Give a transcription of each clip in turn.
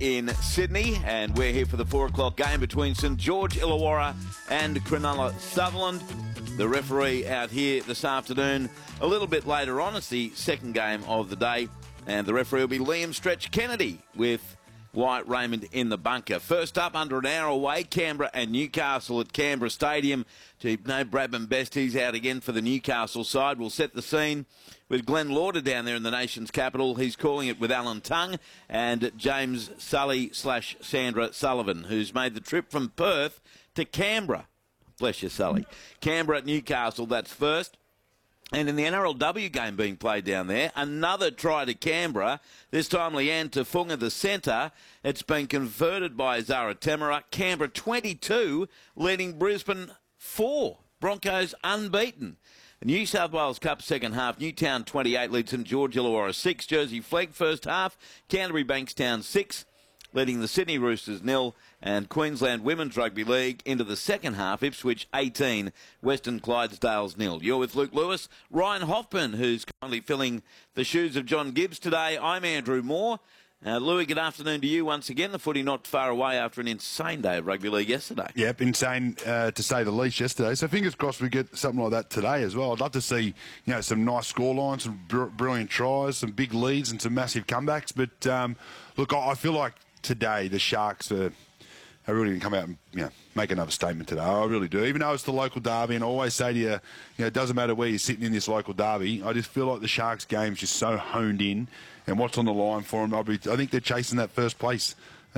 in Sydney, and we're here for the 4 o'clock game between St George Illawarra and Cronulla Sutherland. The referee out here this afternoon a little bit later on. It's the second game of the day, and the referee will be Liam Stretch Kennedy with Wyatt Raymond in the bunker. First up, under an hour away, Canberra and Newcastle at Canberra Stadium. No Bradman Best, he's out again for the Newcastle side. We'll set the scene with Glenn Lauder down there in the nation's capital. He's calling it with Alan Tongue and James Sully/Sandra Sullivan, who's made the trip from Perth to Canberra. Bless you, Sully. Canberra at Newcastle, that's first. And in the NRLW game being played down there, another try to Canberra, this time Leanne Tafunga, the centre. It's been converted by Zara Temera. Canberra 22, leading Brisbane 4. Broncos unbeaten. The New South Wales Cup second half, Newtown 28 leads St George Illawarra 6. Jersey Flegg first half, Canterbury Bankstown 6. Leading the Sydney Roosters 0, and Queensland Women's Rugby League into the second half, Ipswich 18, Western Clydesdales 0. You're with Luke Lewis. Ryan Hoffman, who's currently filling the shoes of John Gibbs today. I'm Andrew Moore. Louis, good afternoon to you once again. The footy not far away after an insane day of rugby league yesterday. Yep, insane to say the least yesterday. So fingers crossed we get something like that today as well. I'd love to see, some nice scorelines, some brilliant tries, some big leads and some massive comebacks. But, look, I feel like today the Sharks are really going to come out and make another statement today. I really do. Even though it's the local derby, and I always say to you, it doesn't matter where you're sitting in this local derby, I just feel like the Sharks game's just so honed in and what's on the line for them. I think they're chasing that first place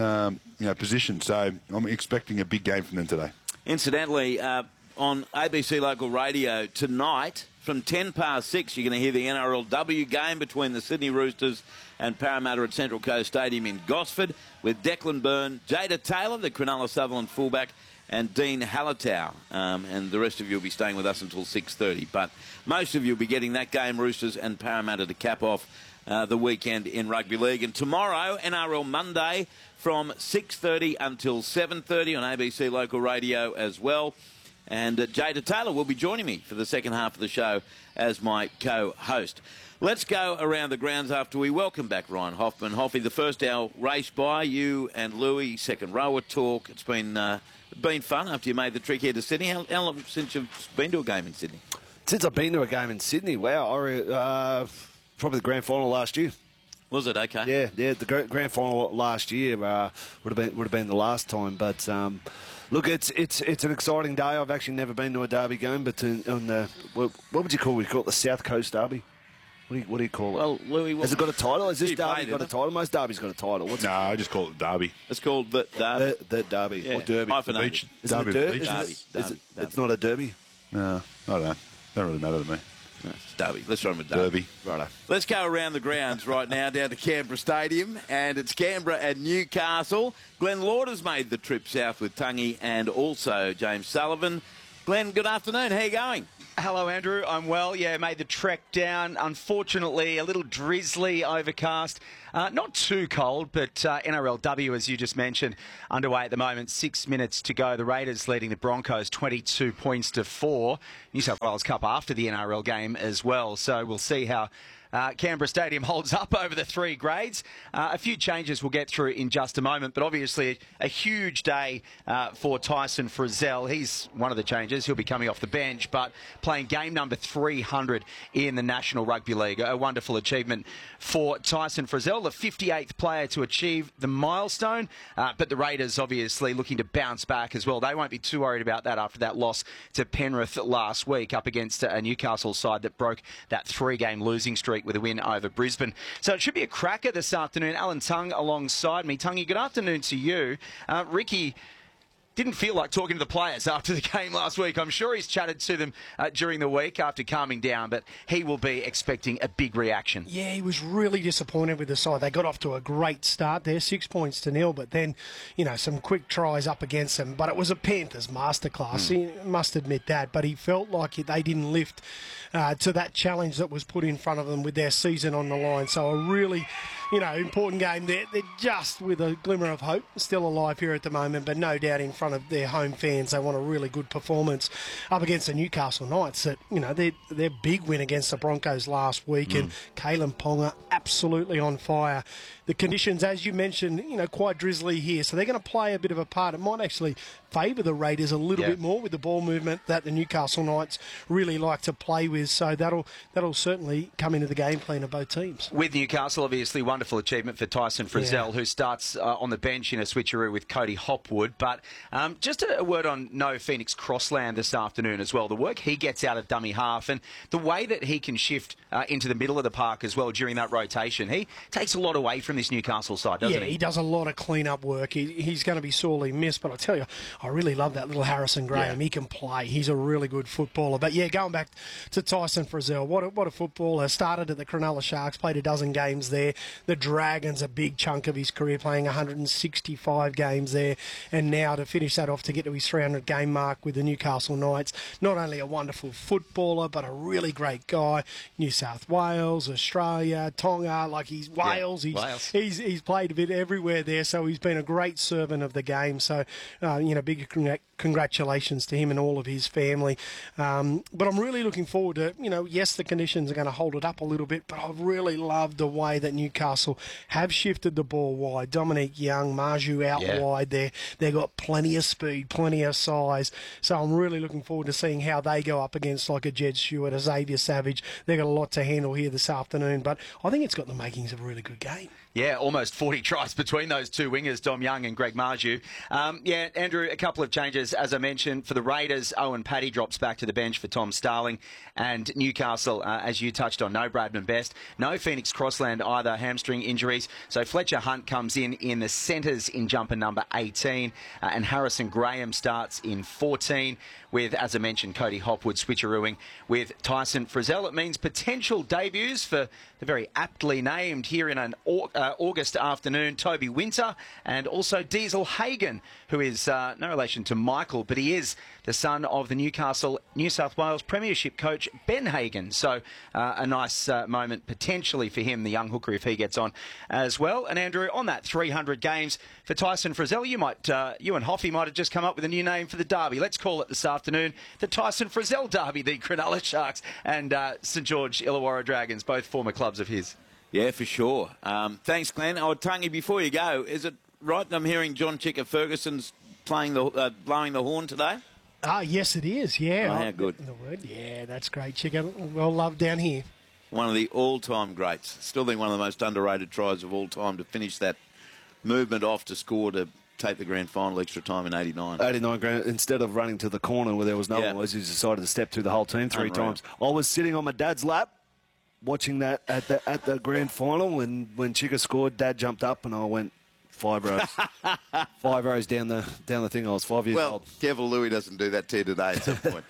position. So I'm expecting a big game from them today. Incidentally, on ABC Local Radio tonight, from 10 past 6, you're going to hear the NRLW game between the Sydney Roosters and Parramatta at Central Coast Stadium in Gosford, with Declan Byrne, Jada Taylor, the Cronulla Sutherland fullback, and Dean Hallertau. And the rest of you will be staying with us until 6:30. But most of you will be getting that game, Roosters and Parramatta, to cap off the weekend in rugby league. And tomorrow, NRL Monday, from 6:30 until 7:30 on ABC Local Radio as well. And Jada Taylor will be joining me for the second half of the show as my co-host. Let's go around the grounds after we welcome back Ryan Hoffman. Hoffy, the first hour race by, you and Louis, second rower talk. It's been fun after you made the trip here to Sydney. How long since you've been to a game in Sydney? Since I've been to a game in Sydney, wow, probably the grand final last year. Was it? Okay. Yeah, the grand final last year would have been the last time, but. Look, it's an exciting day. I've actually never been to a derby game, but on the what would you call it? We call it the South Coast Derby. What do you call it? Well, Louis, has it got a title? Has this derby got a title? Most derbies got a title. No, I just call it Derby. It's called the Derby. The Derby. Yeah. Or Derby. Beach. Is it a derby? Derby. It's not a derby? No, I don't know. Don't really matter to me. No, it's Derby. Let's run with Derby. Righto. Let's go around the grounds right now down to Canberra Stadium, and it's Canberra and Newcastle. Glenn Lauder's made the trip south with Tungy and also James Sullivan. Glenn, good afternoon. How are you going? Hello, Andrew. I'm well. Yeah, made the trek down. Unfortunately, a little drizzly, overcast. Not too cold, but NRLW, as you just mentioned, underway at the moment. 6 minutes to go. The Raiders leading the Broncos 22 points to 4. New South Wales Cup after the NRL game as well. So we'll see how Canberra Stadium holds up over the 3 grades. A few changes we'll get through in just a moment, but obviously a huge day for Tyson Frizell. He's one of the changes. He'll be coming off the bench, but playing game number 300 in the National Rugby League. A wonderful achievement for Tyson Frizell, the 58th player to achieve the milestone, but the Raiders obviously looking to bounce back as well. They won't be too worried about that after that loss to Penrith last week up against a Newcastle side that broke that 3-game losing streak with a win over Brisbane. So it should be a cracker this afternoon. Alan Tongue alongside me. Tungy, good afternoon to you. Ricky didn't feel like talking to the players after the game last week. I'm sure he's chatted to them during the week after calming down, but he will be expecting a big reaction. Yeah, he was really disappointed with the side. They got off to a great start there, 6 points to 0, but then, some quick tries up against them. But it was a Panthers masterclass. He must admit that. But he felt like they didn't lift to that challenge that was put in front of them with their season on the line. So a really, important game there. They're just with a glimmer of hope, still alive here at the moment, but no doubt in front front of their home fans. They want a really good performance up against the Newcastle Knights. That, you know, their big win against the Broncos last week, and Kalen Ponga absolutely on fire. The conditions, as you mentioned, you know, quite drizzly here, so they're going to play a bit of a part. It might actually favour the Raiders a little bit more with the ball movement that the Newcastle Knights really like to play with. So that'll certainly come into the game plan of both teams. With Newcastle, obviously, wonderful achievement for Tyson Frizzell, who starts on the bench in a switcheroo with Cody Hopwood. But just a word on Noah Phoenix-Crossland this afternoon as well. The work he gets out of dummy half and the way that he can shift into the middle of the park as well during that rotation. He takes a lot away from this Newcastle side, doesn't he? Yeah, he does a lot of clean-up work. He's going to be sorely missed, but I tell you, I really love that little Harrison Graham. He can play. He's a really good footballer. But yeah, going back to Tyson Frizzell, what a footballer. Started at the Cronulla Sharks, played a dozen games there. The Dragons, a big chunk of his career, playing 165 games there. And now to finish that off, to get to his 300 game mark with the Newcastle Knights. Not only a wonderful footballer, but a really great guy. New South Wales, Australia, Tonga, like he's Wales. He's played a bit everywhere there, so he's been a great servant of the game. So, big congratulations to him and all of his family. But I'm really looking forward to, yes, the conditions are going to hold it up a little bit, but I've really loved the way that Newcastle have shifted the ball wide. Dominic Young, Marju out wide there. They've got plenty of speed, plenty of size. So I'm really looking forward to seeing how they go up against like a Jed Stewart, a Xavier Savage. They've got a lot to handle here this afternoon, but I think it's got the makings of a really good game. Yeah, almost 40 tries between those two wingers, Dom Young and Greg Marju. Andrew, a couple of changes. As I mentioned, for the Raiders, Owen Paddy drops back to the bench for Tom Starling. And Newcastle, as you touched on, no Bradman Best. No Phoenix-Crossland either, hamstring injuries. So Fletcher Hunt comes in the centres in jumper number 18. And Harrison Graham starts in 14 with, as I mentioned, Cody Hopwood switcherooing with Tyson Frizzell. It means potential debuts for the very aptly named here in an August afternoon, Toby Winter, and also Diesel Hagen, who is no relation to Michael, but he is the son of the New South Wales Premiership coach Ben Hagen. So a nice moment potentially for him, the young hooker, if he gets on as well. And Andrew, on that 300 games for Tyson Frizzell, you and Hoffy might have just come up with a new name for the derby. Let's call it this afternoon the Tyson Frizzell Derby, the Cronulla Sharks and St George Illawarra Dragons, both former clubs of his. Yeah, for sure. Thanks, Glenn. Tangi, before you go, is it right that I'm hearing John Chicka Ferguson's blowing the horn today? Yes, it is, yeah. Oh, how good. Yeah, that's great, Chicka. Well loved down here. One of the all-time greats. Still think one of the most underrated tries of all time to finish that movement off to score to take the grand final extra time in 89. 89 grand, instead of running to the corner where there was no one, he decided to step through the whole team three times. I was sitting on my dad's lap watching that at the grand final, and when Chicka scored, Dad jumped up and I went 5 rows. 5 rows down the thing. I was 5 years old. Well, careful Louis doesn't do that to you today at some point.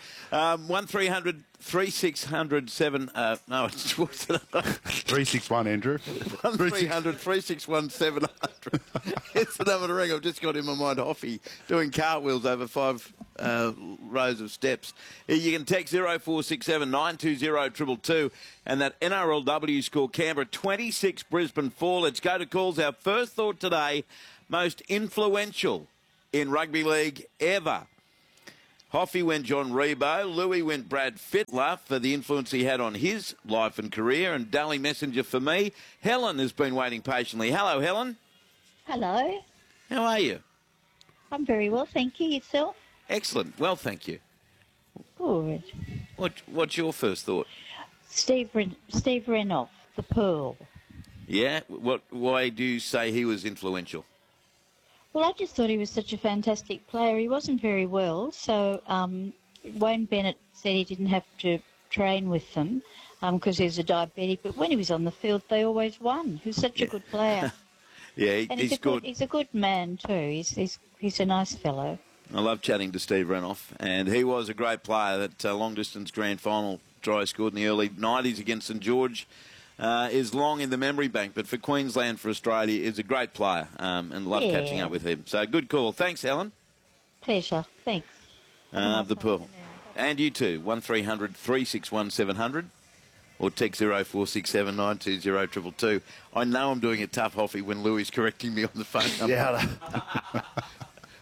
1300 3600 7 no, it's what's it? 361, Andrew. 1300 361 700. It's the number to ring. I've just got in my mind Hoffy doing cartwheels over 5 rows of steps. You can text 0467 920 222 and that NRLW score Canberra 26, Brisbane 4. Let's go to calls. Our first thought today, most influential in rugby league ever. Hoffy went John Rebo. Louis went Brad Fittler for the influence he had on his life and career. And Daily Messenger for me. Helen has been waiting patiently. Hello, Helen. Hello. How are you? I'm very well, thank you. Yourself? Excellent. Well, thank you. Good. What's your first thought? Steve Renouf, the Pearl. Yeah? Why do you say he was influential? Well, I just thought he was such a fantastic player. He wasn't very well, so Wayne Bennett said he didn't have to train with them because he was a diabetic, but when he was on the field, they always won. He was such a good player. Yeah, he's good. He's a good man too. He's a nice fellow. I love chatting to Steve Renouf, and he was a great player. That long-distance grand final try scored in the early 90s against St George is long in the memory bank, but for Queensland, for Australia, is a great player, and love catching up with him. So good call. Thanks, Helen. Pleasure. Thanks. The Pearl. And you too, 1300 361 700 or text 0467 920 222. I know I'm doing it tough, Hoffy, when Louis is correcting me on the phone number. Yeah.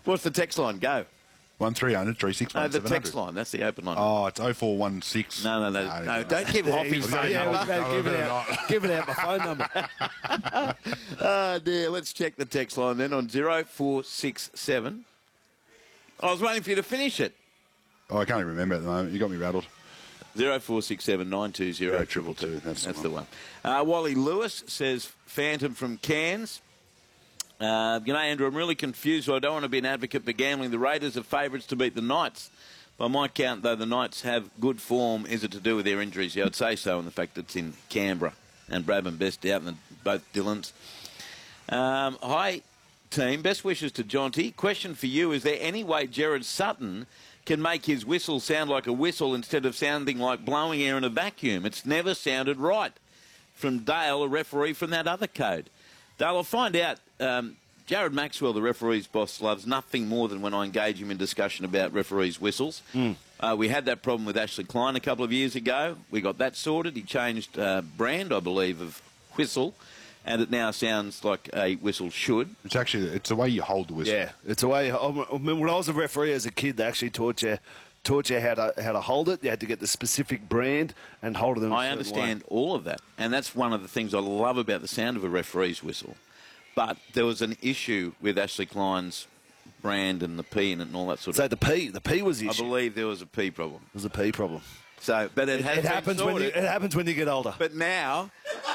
What's the text line? Go. 1300 361 No, the 700. text line. That's the open line. Oh, it's 0416. No, don't give Hoppy Yeah, phone yeah, number. give it out my phone number. Oh, dear. Let's check the text line then on 0467. I was waiting for you to finish it. Oh, I can't even remember at the moment. You got me rattled. 0467 920 222. That's the one. Wally Lewis says, Phantom from Cairns. Andrew, I'm really confused. I don't want to be an advocate for gambling. The Raiders are favourites to beat the Knights. By my count, though, the Knights have good form. Is it to do with their injuries? Yeah, I'd say so, and the fact that it's in Canberra. And Bradman Best out, and both Dylans. Hi, team. Best wishes to Jonty. Question for you. Is there any way Gerard Sutton can make his whistle sound like a whistle instead of sounding like blowing air in a vacuum? It's never sounded right. From Dale, a referee from that other code. Dale, I'll find out. Jared Maxwell, the referee's boss, loves nothing more than when I engage him in discussion about referees' whistles. We had that problem with Ashley Klein a couple of years ago. We got that sorted. He changed brand, I believe, of whistle, and it now sounds like a whistle should. It's the way you hold the whistle. Yeah, it's a way. I mean, when I was a referee as a kid, they actually taught you how to hold it. You had to get the specific brand and hold it in a certain understand way. all of that, and that's one of the things I love about the sound of a referee's whistle. But there was an issue with Ashley Klein's brand and the P in it and all that sort of. So the P was the I able believe there was a P problem. It was a P problem. So, but it happens when you get older. But now,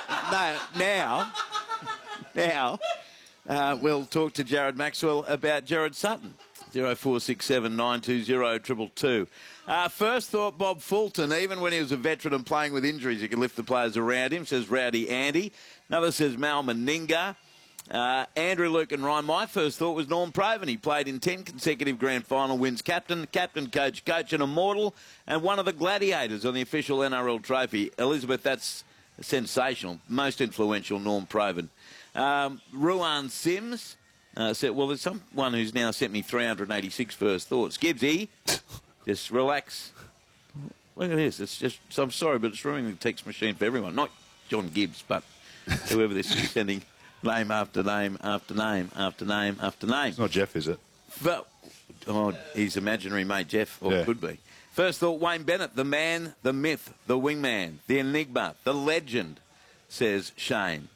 we'll talk to Jared Maxwell about Gerard Sutton. 0467 920 222. First thought, Bob Fulton, even when he was a veteran and playing with injuries, he could lift the players around him, says Rowdy Andy. Another says Mal Meninga. Andrew, Luke and Ryan, my first thought was Norm Proven. He played in 10 consecutive grand final wins, captain, coach, and immortal, and one of the gladiators on the official NRL trophy. Elizabeth, that's sensational. Most influential, Norm Proven. Ruan Sims said, well, there's someone who's now sent me 386 first thoughts. Gibbsy, just relax. Look at this. It's just, I'm sorry, but it's ruining the text machine for everyone. Not John Gibbs, but whoever this is sending name after name after name after name after name. It's not Jeff, is it? But, he's imaginary mate Jeff, or could be. First thought, Wayne Bennett, the man, the myth, the wingman, the enigma, the legend, says Shane.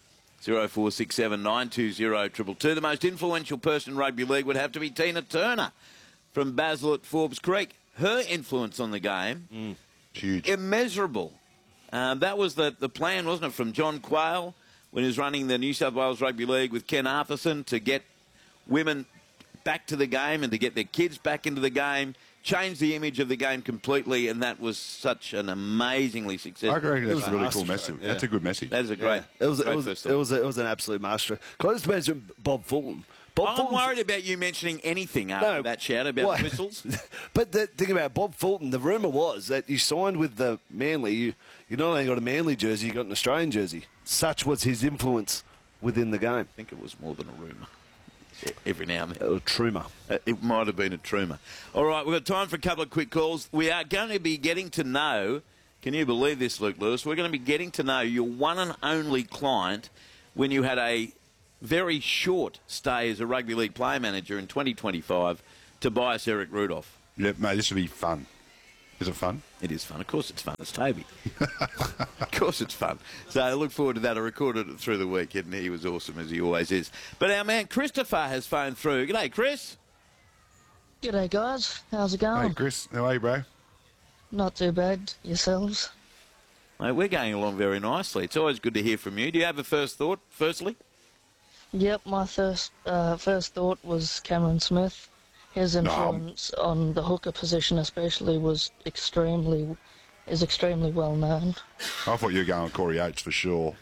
0467 920 222. The most influential person in rugby league would have to be Tina Turner from Basil at Forbes Creek. Her influence on the game, huge, immeasurable. That was the plan, wasn't it, from John Quayle when he was running the New South Wales Rugby League with Ken Arthurson, to get women back to the game and to get their kids back into the game, change the image of the game completely, and that was such an amazingly successful. I agree. That's a really cool message. Yeah. That's a good message. That is a great. It was an absolute master. Can I just mention Bob Fulton? I'm worried about you mentioning anything after that shout about the whistles. But the thing about Bob Fulton, the rumour was that you signed with the Manly. You not only got a Manly jersey, you got an Australian jersey. Such was his influence within the game. I think it was more than a rumour. Every now and then. A trumour. It might have been a trumour. All right, we've got time for a couple of quick calls. We are going to be getting to know, can you believe this, Luke Lewis? We're going to be getting to know your one and only client when you had a very short stay as a rugby league player manager in 2025, Tobias Eric Rudolph. Yeah, mate, this will be fun. Is it fun? It is fun. Of course it's fun. It's Toby. Of course it's fun. So I look forward to that. I recorded it through the week, and he was awesome, as he always is. But our man Christopher has phoned through. G'day, Chris. G'day, guys. How's it going? Hey, Chris. How are you, bro? Not too bad. Yourselves? Mate, we're going along very nicely. It's always good to hear from you. Do you have a first thought, firstly? Yep, my first thought was Cameron Smith. His influence on the hooker position especially is extremely well known. I thought you were going with Corey Oates for sure.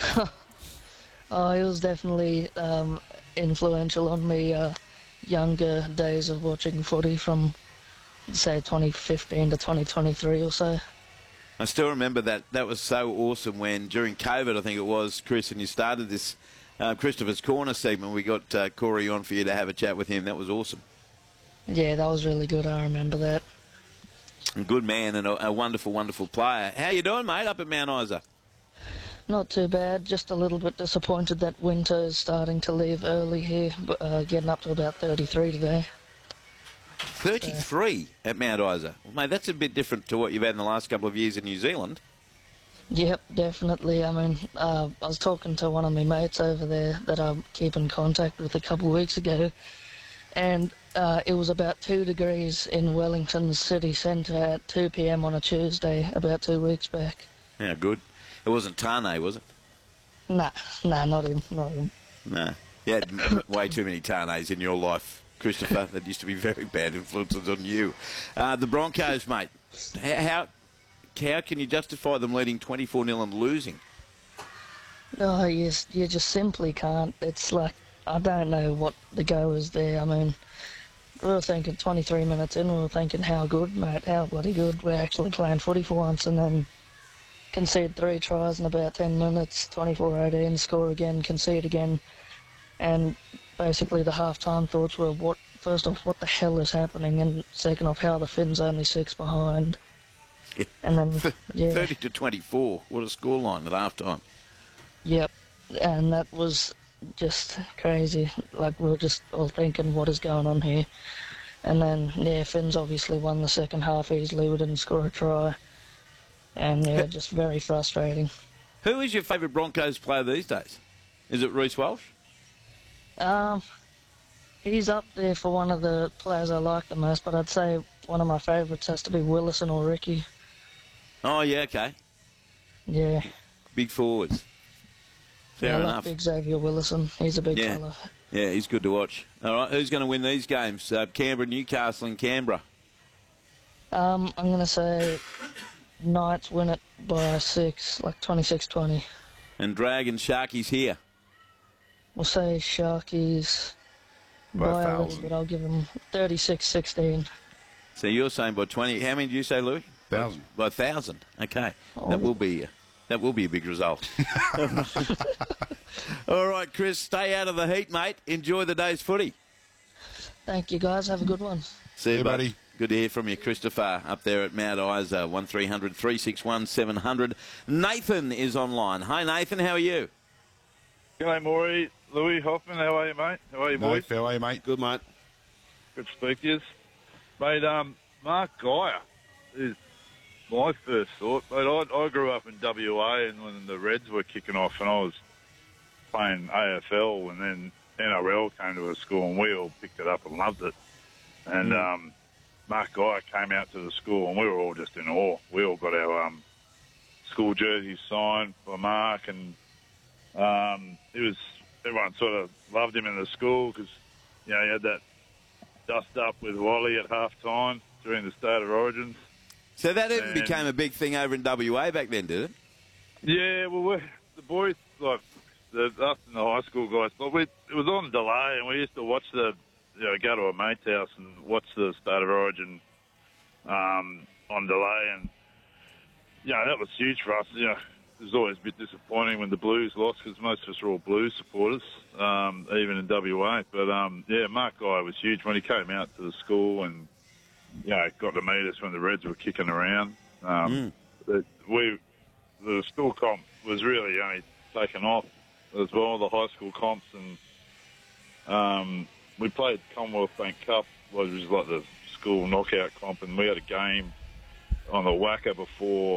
Oh, he was definitely influential on me younger days of watching footy from, say, 2015 to 2023 or so. I still remember that. That was so awesome when, during COVID, I think it was, Chris, and you started this Christopher's Corner segment. We got Corey on for you to have a chat with him. That was awesome. Yeah, that was really good. I remember that. A good man and a wonderful, wonderful player. How you doing, mate, up at Mount Isa? Not too bad, just a little bit disappointed that winter is starting to leave early here, getting up to about 33 today. 33 at Mount Isa. Well, mate, that's a bit different to what you've had in the last couple of years in New Zealand. Yep, definitely. I mean, I was talking to one of my mates over there that I keep in contact with a couple of weeks ago, and it was about 2 degrees in Wellington's city centre at 2 p.m. on a Tuesday about 2 weeks back. Yeah, good. It wasn't Tane, was it? Nah, not him. No. You had way too many Tanes in your life, Christopher. That used to be very bad influences on you. The Broncos, mate, how can you justify them leading 24-0 and losing? Oh, you just simply can't. It's like, I don't know what the go is there. I mean, we were thinking 23 minutes in, we were thinking, how good, mate, how bloody good. We're actually playing footy for once, and then concede 3 tries in about 10 minutes, 24-18, score again, concede again. And basically the half-time thoughts were, first off, what the hell is happening? And second off, how the Finns only 6 behind. And then, yeah. 30-24, what a scoreline at half-time. Yep, and that was just crazy. Like, we were just all thinking, what is going on here? And then, yeah, Finns obviously won the second half easily. We didn't score a try. And, yeah, just very frustrating. Who is your favourite Broncos player these days? Is it Reece Walsh? He's up there for one of the players I like the most, but I'd say one of my favourites has to be Willison or Ricky. Oh, yeah, okay. Yeah. Big forwards. Fair I enough. like big Xavier Willison. He's a big Yeah. fella. Yeah, he's good to watch. All right, who's going to win these games? Canberra, Newcastle and Canberra. I'm going to say Knights win it by 6, like 26-20. And Dragons, Sharkies here. We'll say Sharkies by a little 1,000. bit. I'll give them 36-16. So you're saying by 20. How many did you say, Louis? 1,000. By 1,000. Okay. Oh. That will be a big result. All right, Chris, stay out of the heat, mate. Enjoy the day's footy. Thank you, guys. Have a good one. See you, buddy. Good to hear from you, Christopher, up there at Mount Isa, 1300 361 700. Nathan is online. Hi, Nathan. How are you? G'day, Maury. Louis Hoffman, how are you, mate? How are you, boys? How are you, mate? Good, mate. Good to speak to you. Mate, Mark Geyer is my first thought. Mate, I grew up in WA, and when the Reds were kicking off, and I was playing AFL, and then NRL came to a school, and we all picked it up and loved it. And Mark Geyer came out to the school, and we were all just in awe. We all got our school jerseys signed by Mark, and everyone sort of loved him in the school because, you know, he had that dust up with Wally at half time during the State of Origins. So that even And- became a big thing over in WA back then, did it? Yeah, well, the boys, like us and the high school guys, it was on delay, and we used to watch go to a mate's house and watch the State of Origin on delay, and that was huge for us. It was always a bit disappointing when the Blues lost because most of us are all Blues supporters, even in WA. But Mark Geyer was huge when he came out to the school and got to meet us when the Reds were kicking around. The school comp was really only taken off as well, the high school comps, and we played Commonwealth Bank Cup, which was like the school knockout comp, and we had a game on the Wacker before